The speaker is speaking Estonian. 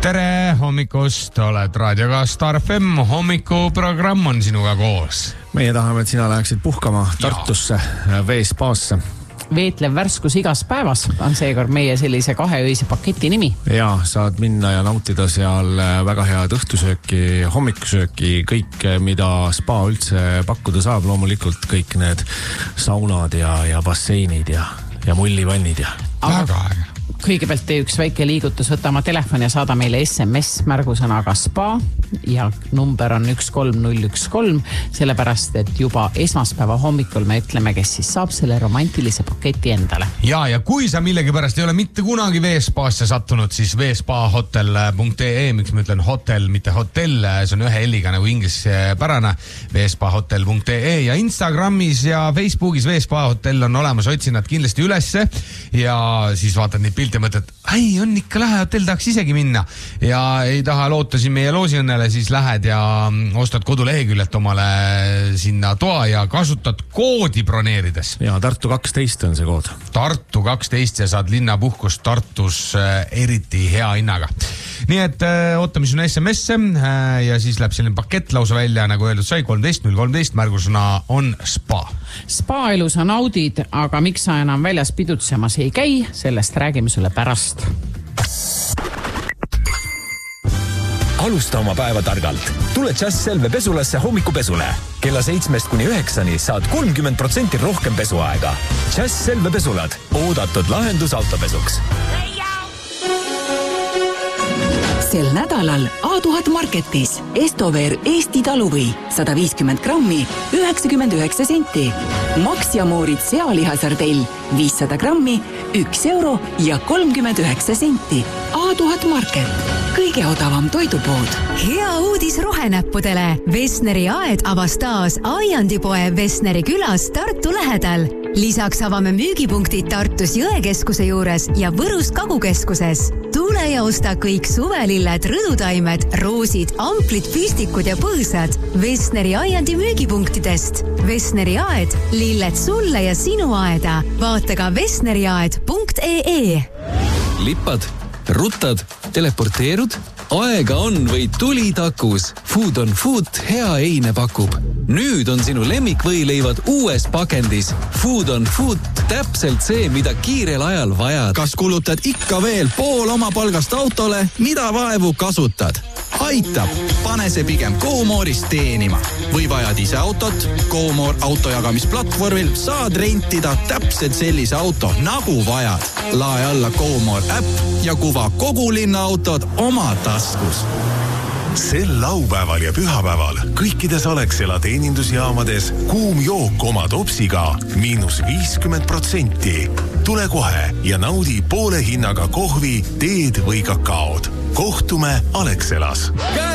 Tere hommikust, oled raadioga Star FM, hommikuprogramm on sinuga koos. Meie tahame, et sina läheksid puhkama Tartusse, veespaasse. Veetlev värskus igas päevas on seekord meie sellise 2 öise paketi nimi. Ja, saad minna ja nautida seal väga head õhtusööki, hommikusööki, kõik, mida spa üldse pakkuda saab. Loomulikult kõik need saunad ja basseinid ja mullivannid ja. Väga äge. Kõigepealt tee üks väike liigutus, võta oma telefon ja saada meile SMS märgusõnaga spa ja number on 13013, sellepärast, et juba esmaspäeva hommikul me ütleme, kes siis saab selle romantilise paketi endale. Ja kui sa millegipärast ei ole mitte kunagi veespaasse sattunud, siis veespahotel.ee, miks ma ütlen hotel, mitte hotell, see on ühe L-iga nagu inglise-pärane, veespahotel.ee ja Instagramis ja Facebookis veespahotel on olemas, otsin nad kindlasti ülesse ja siis vaatad neid pilte ja mõtled, on ikka lähe hotell, tahaks isegi minna ja ei taha loota siin meie loosiõnnele, siis lähed ja ostad koduleheküljelt omale sinna toa ja kasutad koodi broneerides. Ja Tartu 12 on see kood. Tartu 12 ja saad linnapuhkust Tartus eriti hea hinnaga. Nii et ootame sinu SMS-e ja siis läheb selline pakett lausa välja, nagu öeldud sai, 13.013 märgusõna on spa. Spa-elu sa naudid, aga miks sa enam väljas pidutsemas ei käi, sellest räägime sulle pärast. Alusta oma päeva targalt. Tule Just Selve pesulasse hommikupesule. Kella 7-9 saad 30% rohkem pesuaega. Just Selve pesulad. Oodatud lahendus autopesuks. Sel nädalal A1000 Marketis Estover Eesti taluvõi 150 grammi 99 senti. Max ja Moorit sealihasardell 500 grammi 1 euro ja 39 senti. A1000 Market. Kõige odavam toidupood. Hea uudis rohenäppudele. Vesneri aed avas taas Aiandipoe Vesneri külas Tartu lähedal. Lisaks avame müügipunktid Tartus Jõekeskuse juures ja Võrus Kagukeskuses. Tule ja osta kõik suvelilled, rõdutaimed, roosid, amplid, püstikud ja põõsad Vesneri Aiandi müügipunktidest. Vesneri aed, lilled sulle ja sinu aeda. Vaata ka vesneriaed.ee. Lippad, ruttad, teleporteerud? Aega on või tuli takus. Food on Food hea eine pakub. Nüüd on sinu lemmikvõileivad uues pakendis. Food on Food täpselt see, mida kiirel ajal vajad. Kas kulutad ikka veel pool oma palgast autole? Mida vaevu kasutad? Aitab! Pane see pigem GoMoorist teenima. Või vajad ise autot? GoMoor autojagamisplatvormil saad rentida täpselt sellise auto, nagu vajad. Lae alla GoMoor äpp ja kuva kogu linna autod oma taskus. Sel laupäeval ja pühapäeval kõikides Alexela teenindusjaamades kuum jook oma topsiga -50%. Tule kohe ja naudi poole hinnaga kohvi, teed või kakaod. Kohtume Alexelas.